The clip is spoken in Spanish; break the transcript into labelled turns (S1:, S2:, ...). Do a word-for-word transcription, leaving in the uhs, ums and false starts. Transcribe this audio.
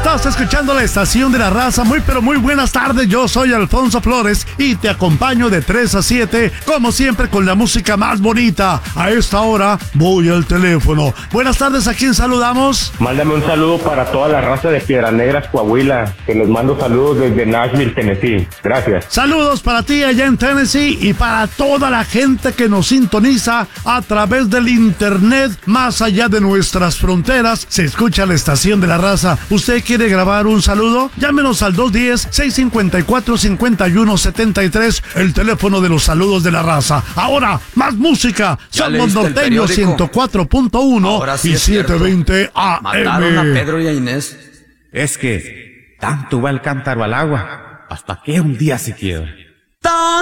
S1: Estás escuchando la estación de la raza. Muy pero muy buenas tardes, yo soy Alfonso Flores y te acompaño de tres a siete, como siempre con la música más bonita. A esta hora voy al teléfono. Buenas tardes, ¿a quién saludamos?
S2: Mándame un saludo para toda la raza de Piedras Negras, Coahuila, que les mando saludos desde Nashville, Tennessee. Gracias.
S1: Saludos para ti allá en Tennessee y para toda la gente que nos sintoniza a través del internet, más allá de nuestras fronteras. Se escucha la estación de la raza. ¿Usted quiere grabar un saludo? Llámenos al dos uno cero, seis cinco cuatro, cinco uno siete tres, el teléfono de los saludos de la raza. Ahora, más música. Somos Norteño ciento cuatro punto uno sí y setecientos veinte A M.
S3: Mataron a Pedro y a Inés.
S4: Es que tanto va el cántaro al agua hasta que un día se quiebra.